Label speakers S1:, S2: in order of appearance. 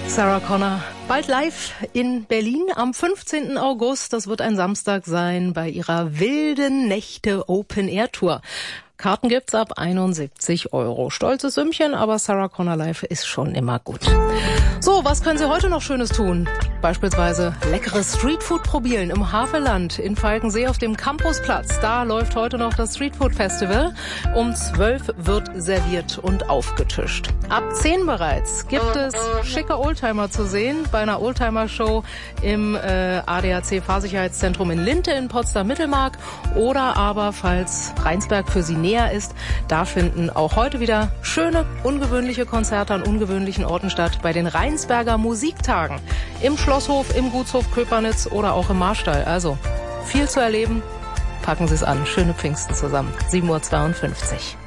S1: Sarah Connor, bald live in Berlin am 15. August. Das wird ein Samstag sein bei ihrer Wilden Nächte Open Air Tour. Karten gibt's ab 71 €. Stolzes Sümmchen, aber Sarah Connor live ist schon immer gut. So, was können Sie heute noch Schönes tun? Beispielsweise leckeres Streetfood probieren im Havelland in Falkensee auf dem Campusplatz. Da läuft heute noch das Streetfood Festival. Um 12 wird serviert und aufgetischt. Ab 10 bereits gibt es schicke Oldtimer zu sehen bei einer Oldtimer-Show im ADAC Fahrsicherheitszentrum in Linte in Potsdam-Mittelmark. Oder aber, falls Rheinsberg für Sie näher ist, da finden auch heute wieder schöne, ungewöhnliche Konzerte an ungewöhnlichen Orten statt. Bei den Rheinsberger Musiktagen im Schlosshof, im Gutshof Köpernitz oder auch im Marstall. Also viel zu erleben. Packen Sie es an. Schöne Pfingsten zusammen. 7:52 Uhr.